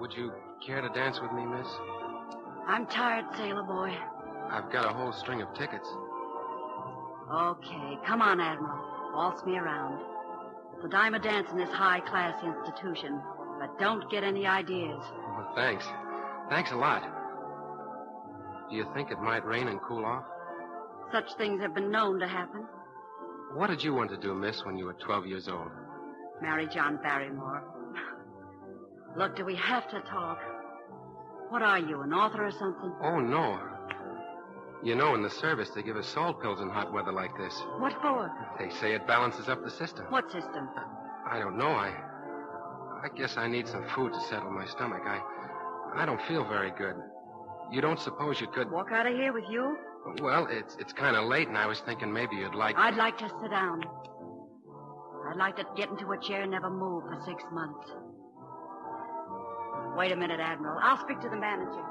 Would you care to dance with me, miss? I'm tired, sailor boy. I've got a whole string of tickets. Okay, come on, Admiral. Waltz me around. It's a dime a dance in this high-class institution, but don't get any ideas. Well, thanks. Thanks a lot. Do you think it might rain and cool off? Such things have been known to happen. What did you want to do, miss, when you were 12 years old? Marry John Barrymore. Look, do we have to talk? What are you, an author or something? Oh, no. You know, in the service, they give us salt pills in hot weather like this. What for? They say it balances up the system. What system? I don't know. I guess I need some food to settle my stomach. I don't feel very good. You don't suppose you could... Walk out of here with you? Well, it's kind of late, and I was thinking maybe you'd like... I'd like to sit down. I'd like to get into a chair and never move for 6 months. Wait a minute, Admiral. I'll speak to the manager.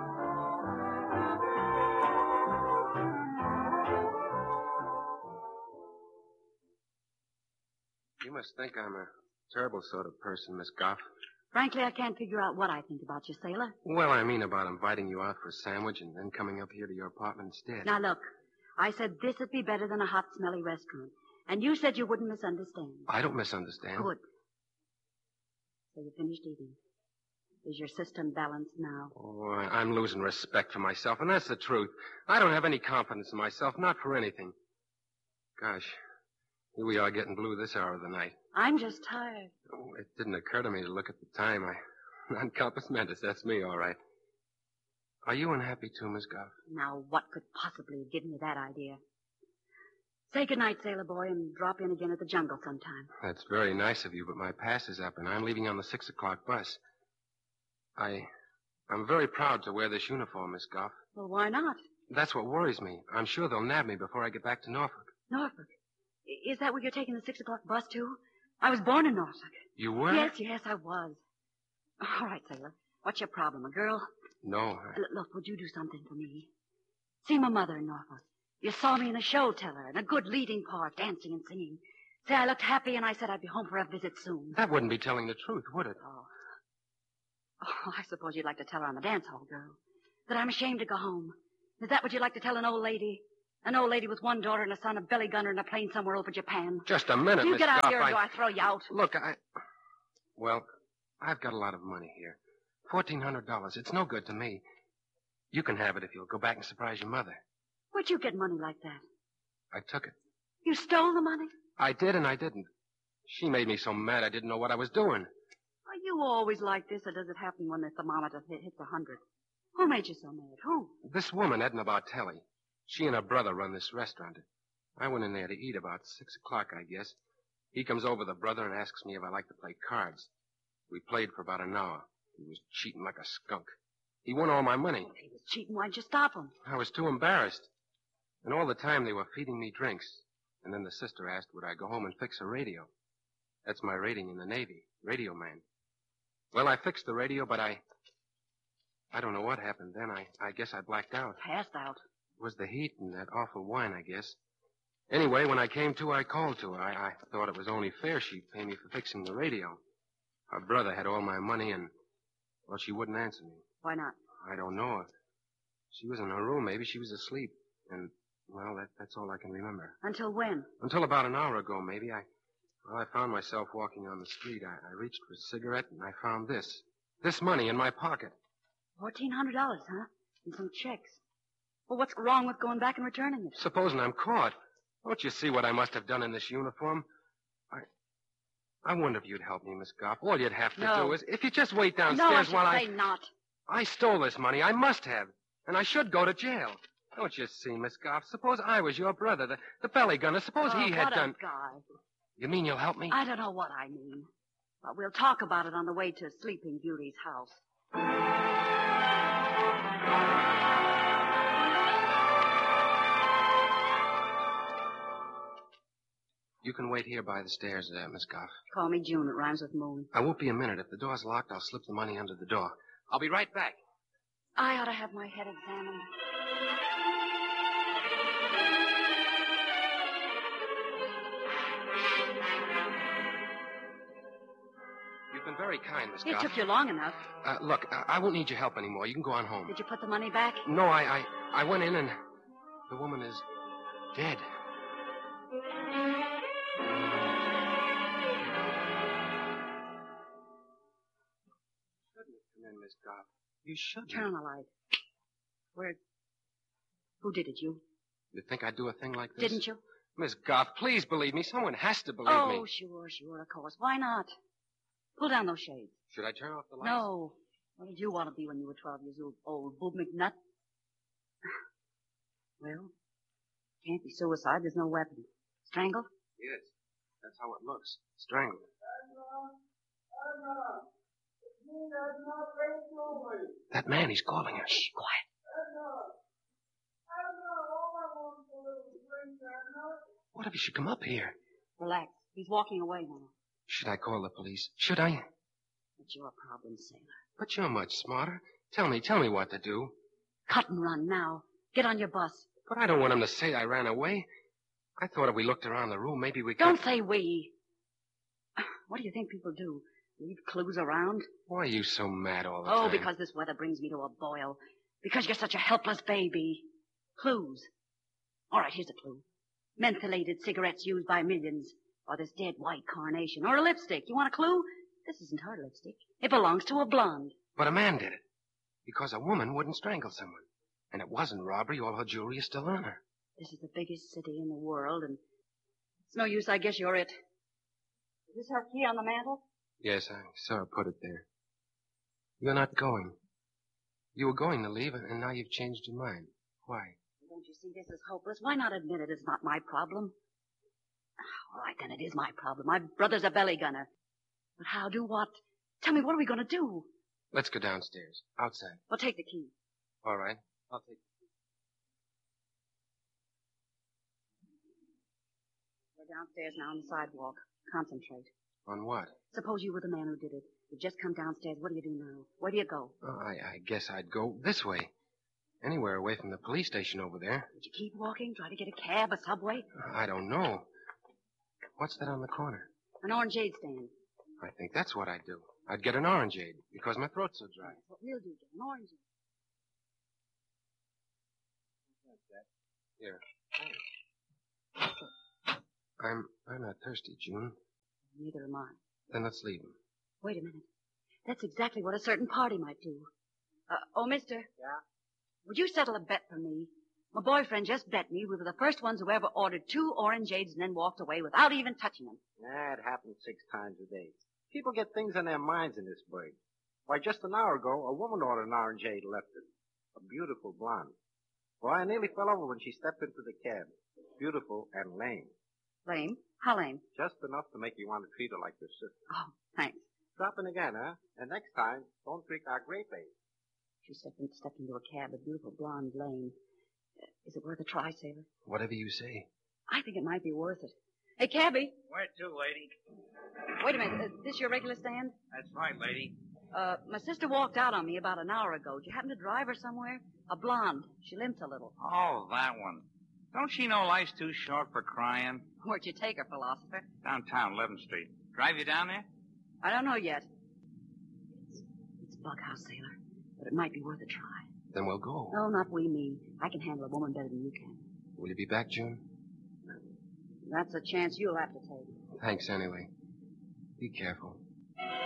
You must think I'm a terrible sort of person, Miss Goff. Frankly, I can't figure out what I think about you, sailor. Well, I mean about inviting you out for a sandwich and then coming up here to your apartment instead. Now, look. I said this would be better than a hot, smelly restaurant. And you said you wouldn't misunderstand. I don't misunderstand. Good. So you finished eating. Is your system balanced now? Oh, I'm losing respect for myself, and that's the truth. I don't have any confidence in myself, not for anything. Gosh, here we are getting blue this hour of the night. I'm just tired. Oh, it didn't occur to me to look at the time. Non-compos mentis, that's me, all right. Are you unhappy too, Miss Goff? Now, what could possibly have given you that idea? Say goodnight, sailor boy, and drop in again at the jungle sometime. That's very nice of you, but my pass is up, and I'm leaving on the 6 o'clock bus. I'm very proud to wear this uniform, Miss Goff. Well, why not? That's what worries me. I'm sure they'll nab me before I get back to Norfolk. Norfolk? Is that where you're taking the 6 o'clock bus to? I was born in Norfolk. You were? Yes, I was. All right, sailor. What's your problem, a girl? No. Look, would you do something for me? See my mother in Norfolk. You saw me in a show, tell her, in a good leading part, dancing and singing. Say I looked happy and I said I'd be home for a visit soon. That wouldn't be telling the truth, would it? Oh, I suppose you'd like to tell her I'm a dance hall girl. That I'm ashamed to go home. Is that what you'd like to tell an old lady? An old lady with one daughter and a son, a belly gunner, and a plane somewhere over Japan. Just a minute, You Miss get out Goff, here or do I throw you out? Look, Well, I've got a lot of money here. $1,400. It's no good to me. You can have it if you'll go back and surprise your mother. Where'd you get money like that? I took it. You stole the money? I did and I didn't. She made me so mad I didn't know what I was doing. Are you always like this, or does it happen when the thermometer hits 100? Who made you so mad? Who? This woman, Edna Bartelli. She and her brother run this restaurant. I went in there to eat about 6 o'clock, I guess. He comes over, the brother, and asks me if I like to play cards. We played for about an hour. He was cheating like a skunk. He won all my money. If he was cheating, why'd you stop him? I was too embarrassed. And all the time they were feeding me drinks. And then the sister asked would I go home and fix a radio. That's my rating in the Navy, radio man. Well, I fixed the radio, but I don't know what happened then. I guess I blacked out. Passed out. It was the heat and that awful wine, I guess. Anyway, when I came to, I called to her. I thought it was only fair she'd pay me for fixing the radio. Her brother had all my money and, well, she wouldn't answer me. Why not? I don't know. She was in her room. Maybe she was asleep. And, well, that's all I can remember. Until when? Until about an hour ago, maybe. I found myself walking on the street. I reached for a cigarette, and I found this. This money in my pocket. $1,400, huh? And some checks. Well, what's wrong with going back and returning it? Supposing I'm caught. Don't you see what I must have done in this uniform? I wonder if you'd help me, Miss Goff. All you'd have to do is, if you just wait downstairs while I... No, I should say not. I stole this money. I must have. And I should go to jail. Don't you see, Miss Goff? Suppose I was your brother, the belly gunner. Suppose he had done... What a guy. You mean you'll help me? I don't know what I mean. But we'll talk about it on the way to Sleeping Beauty's house. You can wait here by the stairs, Miss Goff. Call me June. It rhymes with moon. I won't be a minute. If the door's locked, I'll slip the money under the door. I'll be right back. I ought to have my head examined. You You've been very kind, Miss It Goff. took you long enough. Look, I won't need your help anymore. You can go on home. Did you put the money back? No, I went in and the woman is dead. Shouldn't have come in, Miss Goff. You shouldn't. Turn on the light. Who did it, you? You think I'd do a thing like this? Didn't you? Miss Goff, please believe me. Someone has to believe me. Oh, sure, of course. Why not? Pull down those shades. Should I turn off the lights? No. What did you want to be when you were 12 years old, Boob McNutt? Well, can't be suicide. There's no weapon. Strangled? Yes, that's how it looks. Strangled. That man, he's calling us. Shh, quiet. What if he should come up here? Relax. He's walking away now. Should I call the police? Should I? It's your problem, sailor. But you're much smarter. Tell me what to do. Cut and run now. Get on your bus. But I don't want him to say I ran away. I thought if we looked around the room, maybe we could... Don't say we. What do you think people do? Leave clues around? Why are you so mad all the time? Oh, because this weather brings me to a boil. Because you're such a helpless baby. Clues. All right, here's a clue. Mentholated cigarettes used by millions. Or this dead white carnation. Or a lipstick. You want a clue? This isn't her lipstick. It belongs to a blonde. But a man did it. Because a woman wouldn't strangle someone. And it wasn't robbery. All her jewelry is still on her. This is the biggest city in the world, and it's no use. I guess you're it. Is this her key on the mantel? Yes, I saw her put it there. You're not going. You were going to leave, and now you've changed your mind. Why? Don't you see this is hopeless? Why not admit it? It's not my problem. All right, then it is my problem. My brother's a belly gunner. But how, do what? Tell me, what are we going to do? Let's go downstairs. Outside. Well, take the key. All right. I'll take the key. We're downstairs now on the sidewalk. Concentrate. On what? Suppose you were the man who did it. You've just come downstairs. What do you do now? Where do you go? Oh, I guess I'd go this way. Anywhere away from the police station over there. Would you keep walking? Try to get a cab, a subway? I don't know. What's that on the corner? An orangeade stand. I think that's what I'd do. I'd get an orangeade because my throat's so dry. That's what we'll do, get an orangeade. Here. I'm not thirsty, June. Neither am I. Then let's leave him. Wait a minute. That's exactly what a certain party might do. Mister. Yeah? Would you settle a bet for me? My boyfriend just bet me we were the first ones who ever ordered 2 orangeades and then walked away without even touching them. It happens 6 times a day. People get things in their minds in this burg. Why, just an hour ago, a woman ordered an orangeade left it. A beautiful blonde. Why, I nearly fell over when she stepped into the cab. Beautiful and lame. Lame? How lame? Just enough to make you want to treat her like your sister. Oh, thanks. Drop in again, huh? And next time, don't drink our grape aid. She stepped into a cab, a beautiful blonde lame. Is it worth a try, sailor? Whatever you say. I think it might be worth it. Hey, cabby. Where to, lady? Wait a minute. Is this your regular stand? That's right, lady. My sister walked out on me about an hour ago. Did you happen to drive her somewhere? A blonde. She limps a little. Oh, that one. Don't she know life's too short for crying? Where'd you take her, philosopher? Downtown, 11th Street. Drive you down there? I don't know yet. It's Bughouse, sailor. But it might be worth a try. Then we'll go. No, not we, me. I can handle a woman better than you can. Will you be back, June? That's a chance you'll have to take. Thanks anyway. Be careful.